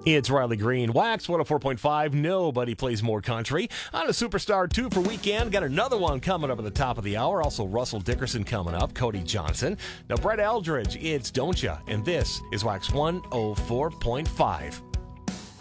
It's Riley Green. Wax 104.5. Nobody plays more country. On a Superstar 2 for weekend. Got another one coming up at the top of the hour. Also, Russell Dickerson coming up. Cody Johnson. Now, Brett Eldridge, it's Don't Ya? And this is Wax 104.5.